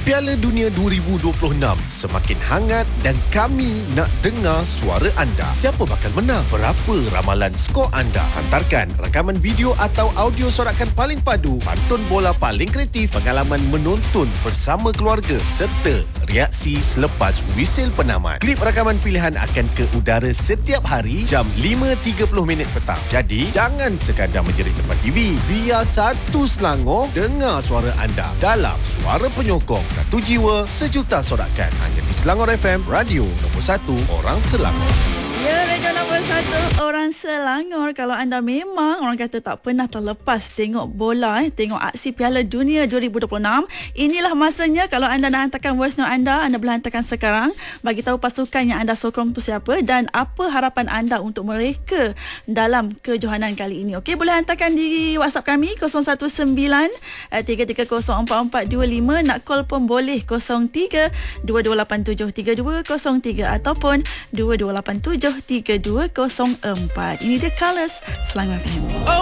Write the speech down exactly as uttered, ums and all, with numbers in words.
Piala Dunia dua ribu dua puluh enam semakin hangat dan kami nak dengar suara anda. Siapa bakal menang? Berapa ramalan skor anda? Hantarkan rakaman video atau audio sorakan paling padu, pantun bola paling kreatif, pengalaman menonton bersama keluarga serta reaksi selepas wisil penamat. Klip rakaman pilihan akan ke udara setiap hari jam lima tiga puluh minit petang. Jadi, jangan sekadar menjerit depan T V. Biar satu Selangor dengar suara anda dalam Suara Penyokong. Satu jiwa, sejuta sorakan. Hanya di Selangor F M, radio nombor satu orang Selangor. Ya, radio nombor satu orang Selangor. Kalau anda memang orang kata tak pernah terlepas tengok bola, eh, tengok aksi Piala Dunia dua ribu dua puluh enam, inilah masanya. Kalau anda nak hantarkan voice note anda, anda boleh hantarkan sekarang. Bagi tahu pasukan yang anda sokong tu siapa dan apa harapan anda untuk mereka dalam kejohanan kali ini. Okey, boleh hantarkan di WhatsApp kami kosong satu sembilan tiga tiga kosong empat empat dua lima. Nak call pun boleh kosong tiga dua dua lapan tujuh tiga dua kosong tiga ataupun dua dua lapan tujuh tiga dua kosong empat. Ini dia Colors Selangor F M.